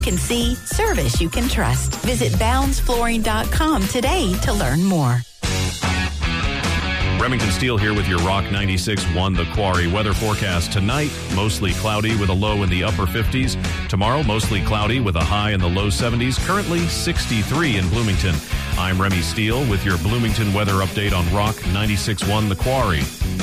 Can see, service you can trust. Visit BoundsFlooring.com today to learn more. Remington Steele here with your Rock 96.1 The Quarry weather forecast. Tonight, mostly cloudy with a low in the upper 50s. Tomorrow, mostly cloudy with a high in the low 70s. Currently 63 in Bloomington. I'm Remy Steele with your Bloomington weather update on Rock 96.1 The Quarry.